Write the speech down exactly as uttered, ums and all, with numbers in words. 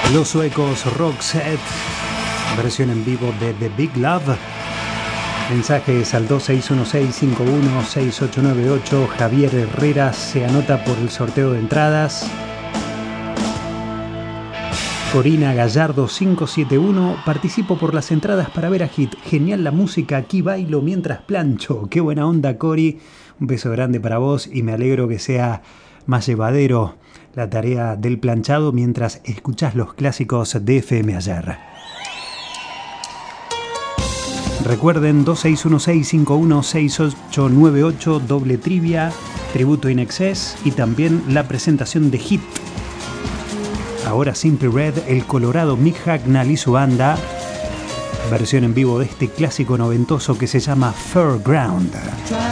Los suecos Roxette, versión en vivo de The Big Love. Mensajes al dos seis uno seis cinco uno seis ocho nueve ocho. Javier Herrera se anota por el sorteo de entradas. Corina Gallardo cinco siete uno. Participo por las entradas para ver a Hit. Genial la música, aquí bailo mientras plancho. Qué buena onda, Cori. Un beso grande para vos y me alegro que sea más llevadero la tarea del planchado mientras escuchás los clásicos de F M Ayer. Recuerden dos seis uno seis cinco uno seis ocho nueve ocho, doble trivia, tributo in excess y también la presentación de Hit. Ahora Simply Red, el colorado Mick Hucknall y su banda, versión en vivo de este clásico noventoso que se llama Fairground.